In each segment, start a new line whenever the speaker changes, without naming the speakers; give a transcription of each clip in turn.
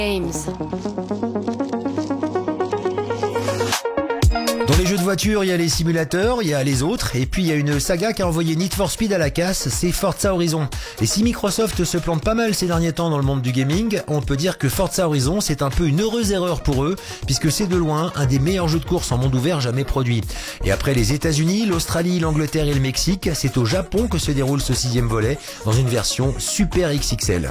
Games.
Dans les jeux de voiture, il y a les simulateurs, il y a les autres, et puis il y a une saga qui a envoyé Need for Speed à la casse, c'est Forza Horizon. Et si Microsoft se plante pas mal ces derniers temps dans le monde du gaming, on peut dire que Forza Horizon c'est un peu une heureuse erreur pour eux, puisque c'est de loin un des meilleurs jeux de course en monde ouvert jamais produit. Et après les États-Unis, l'Australie, l'Angleterre et le Mexique, c'est au Japon que se déroule ce 6e volet, dans une version Super XXL.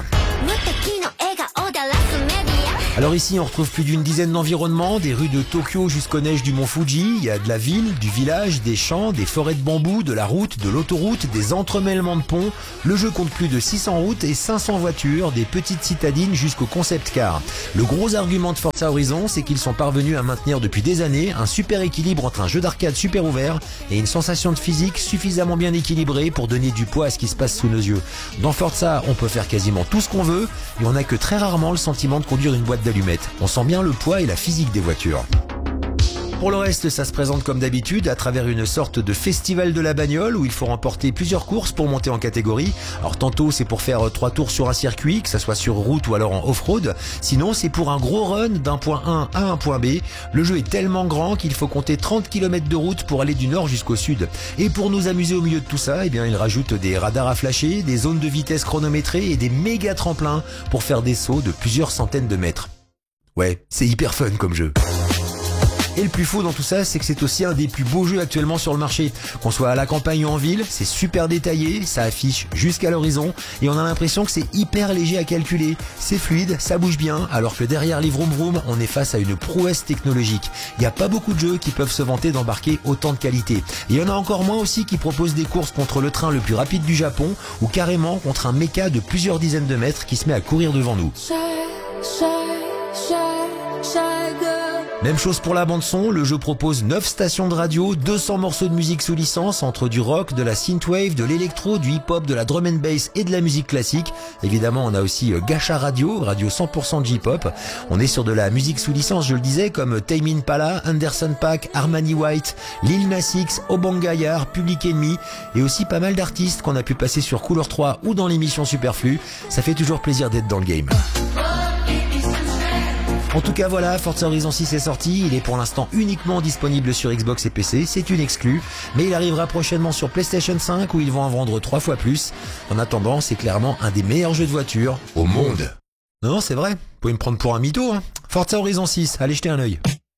Alors ici, on retrouve plus d'une dizaine d'environnements, des rues de Tokyo jusqu'aux neiges du mont Fuji. Il y a de la ville, du village, des champs, des forêts de bambou, de la route, de l'autoroute, des entremêlements de ponts. Le jeu compte plus de 600 routes et 500 voitures, des petites citadines jusqu'au concept car. Le gros argument de Forza Horizon, c'est qu'ils sont parvenus à maintenir depuis des années un super équilibre entre un jeu d'arcade super ouvert et une sensation de physique suffisamment bien équilibrée pour donner du poids à ce qui se passe sous nos yeux. Dans Forza, on peut faire quasiment tout ce qu'on veut et on n'a que très rarement le sentiment de conduire une boîte d'allumettes. On sent bien le poids et la physique des voitures. Pour le reste, ça se présente comme d'habitude à travers une sorte de festival de la bagnole où il faut remporter plusieurs courses pour monter en catégorie. Alors tantôt c'est pour faire 3 tours sur un circuit, que ça soit sur route ou alors en off-road. Sinon c'est pour un gros run d'un point A à un point B. Le jeu est tellement grand qu'il faut compter 30 km de route pour aller du nord jusqu'au sud. Et pour nous amuser au milieu de tout ça, il rajoute des radars à flasher, des zones de vitesse chronométrées et des méga tremplins pour faire des sauts de plusieurs centaines de mètres. Ouais, c'est hyper fun comme jeu. Et le plus fou dans tout ça, c'est que c'est aussi un des plus beaux jeux actuellement sur le marché. Qu'on soit à la campagne ou en ville, c'est super détaillé, ça affiche jusqu'à l'horizon et on a l'impression que c'est hyper léger à calculer. C'est fluide, ça bouge bien, alors que derrière les vroom vroom, on est face à une prouesse technologique. Il n'y a pas beaucoup de jeux qui peuvent se vanter d'embarquer autant de qualité. Et il y en a encore moins aussi qui proposent des courses contre le train le plus rapide du Japon ou carrément contre un méca de plusieurs dizaines de mètres qui se met à courir devant nous. Même chose pour la bande son, le jeu propose 9 stations de radio, 200 morceaux de musique sous licence entre du rock, de la synthwave, de l'électro, du hip-hop, de la drum and bass et de la musique classique. Évidemment, on a aussi Gacha Radio, radio 100% de J-pop. On est sur de la musique sous licence, je le disais, comme Tame Impala, Anderson .Paak, Armani White, Lil Nas X, Obangayar, Public Enemy et aussi pas mal d'artistes qu'on a pu passer sur Couleur 3 ou dans l'émission Superflu. Ça fait toujours plaisir d'être dans le game. En tout cas voilà, Forza Horizon 6 est sorti, il est pour l'instant uniquement disponible sur Xbox et PC, c'est une exclue, mais il arrivera prochainement sur PlayStation 5 où ils vont en vendre 3 fois plus. En attendant, c'est clairement un des meilleurs jeux de voiture au monde. Non, c'est vrai, vous pouvez me prendre pour un mytho, hein. Forza Horizon 6, allez jeter un œil.